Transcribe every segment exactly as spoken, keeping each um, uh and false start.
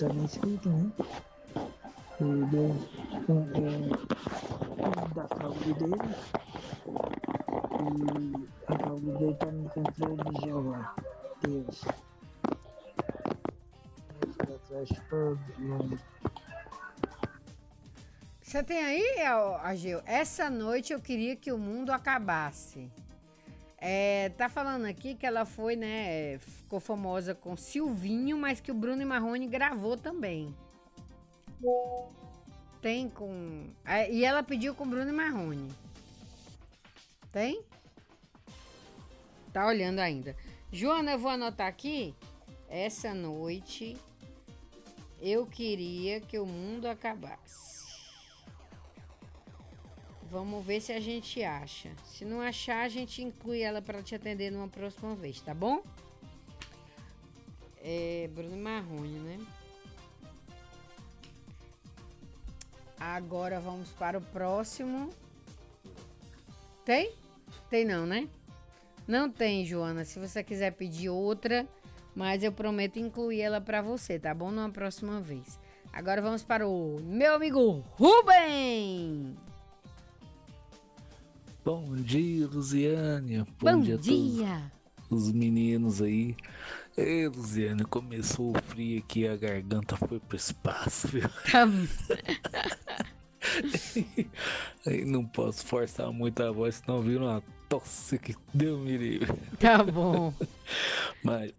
tá nem escrito, né? E Deus um, um, cuide da saúde dele e a saúde dele tá no controle de Jeová, Deus. Deus vai atrás de todo mundo. Você tem aí, Ageu? Essa noite eu queria que o mundo acabasse. É, tá falando aqui que ela foi, né, ficou famosa com Silvinho, mas que o Bruno e Marrone gravou também. Tem com... É, e ela pediu com Bruno e Marrone. Tem? Tá olhando ainda. Joana, eu vou anotar aqui. Essa noite eu queria que o mundo acabasse. Vamos ver se a gente acha. Se não achar, a gente inclui ela para te atender numa próxima vez, tá bom? É Bruno e Marrone, né? Agora vamos para o próximo. Tem? Tem não, né? Não tem, Joana. Se você quiser pedir outra, mas eu prometo incluir ela para você, tá bom? Numa próxima vez. Agora vamos para o meu amigo Rubem. Bom dia, Luziane. Bom, Bom dia a dia. todos os meninos aí. Ei, Luziane, começou o frio aqui, a garganta foi pro espaço, viu? Tá... Aí não posso forçar muito a voz, senão vira uma tosse que deu me livre. Tá bom. Mas,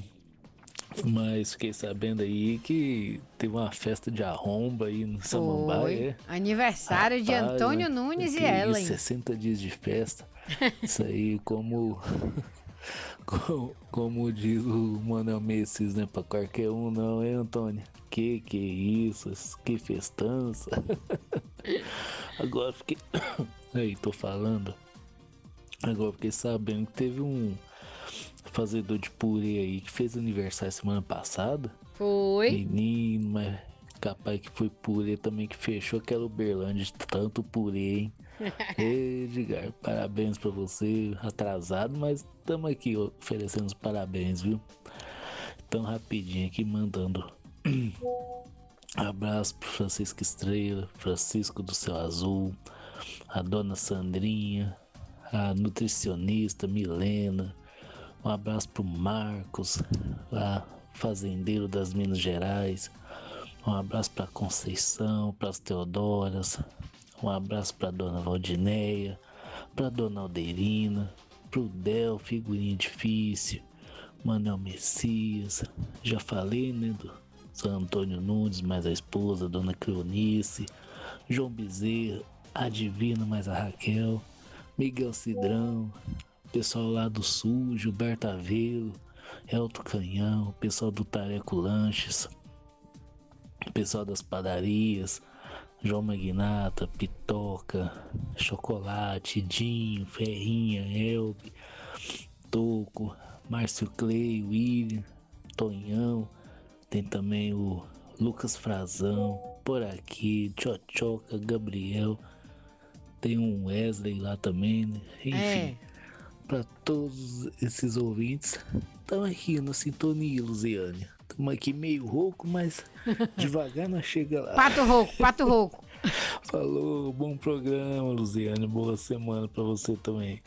mas fiquei sabendo aí que teve uma festa de arromba aí no Samambaia. Foi. Aniversário Rapaz, de Antônio né? Nunes Que e Ellen. isso, sessenta dias de festa. Isso aí, como, como, como diz o Manuel Messias, né? Pra qualquer um não, hein, Antônio? Que que isso? Que festança. Agora fiquei... Aí, tô falando. Agora fiquei sabendo que teve um fazedor de purê aí que fez aniversário semana passada. Foi. Menino, mas capaz que foi purê também que fechou aquela Uberlândia de tanto purê, hein? Edgar, parabéns pra você, atrasado, mas estamos aqui oferecendo os parabéns, viu? Tão rapidinho aqui mandando abraço pro Francisco Estrela, Francisco do Céu Azul, a dona Sandrinha, a nutricionista Milena, um abraço pro Marcos, a fazendeiro das Minas Gerais, um abraço pra Conceição, pras Teodoras, um abraço pra dona Valdineia, pra dona Alderina, pro Del, figurinha difícil, Manuel Messias, já falei, né, do São Antônio Nunes, mais a esposa, dona Cleonice, João Bezerra, a Divina, mais a Raquel, Miguel Cidrão, pessoal lá do Sul, Gilberto Aveiro, Elton Canhão, pessoal do Tareco Lanches, pessoal das padarias, João Magnata, Pitoca, Chocolate, Dinho, Ferrinha, Elbe, Toco, Márcio Clay, William, Tonhão, tem também o Lucas Frazão, por aqui, Tchotchoca, Gabriel, tem um Wesley lá também, né? Enfim, É. para todos esses ouvintes, estamos aqui na sintonia, Luziane. Estamos aqui meio rouco, mas devagar nós chega lá. Pato rouco, pato rouco. Falou, bom programa, Luziane. Boa semana pra você também.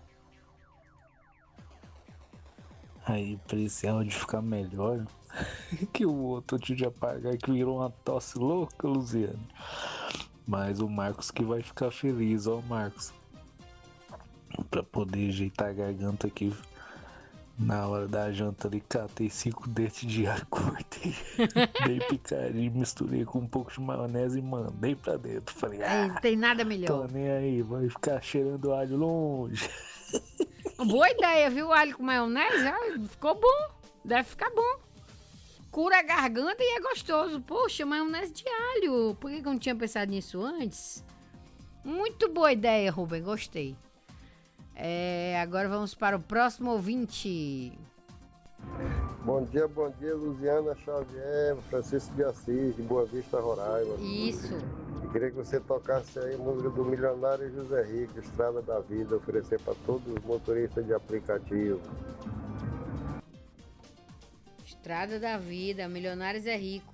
Aí, pra esse áudio ficar melhor, que o outro antes de apagar que virou uma tosse louca, Luziane. Mas o Marcos que vai ficar feliz, ó, Marcos. Pra poder ajeitar a garganta aqui. Na hora da janta ali, catei cinco dentes de alho, cortei bem picadinho, misturei com um pouco de maionese e mandei pra dentro. Falei, Aí, ah, não tem nada tô melhor. nem aí, vai ficar cheirando alho longe. Boa ideia, viu? Alho com maionese, ah, ficou bom. Deve ficar bom. Cura a garganta e é gostoso. Poxa, maionese de alho. Por que que eu não tinha pensado nisso antes? Muito boa ideia, Rubem. Gostei. É, agora vamos para o próximo ouvinte. Bom dia, bom dia, Luziana Xavier, Francisco de Assis, de Boa Vista, Roraima. Isso. Eu queria que você tocasse aí a música do milionário José Rico, Estrada da Vida, oferecer para todos os motoristas de aplicativo. Estrada da Vida, Milionários é Rico.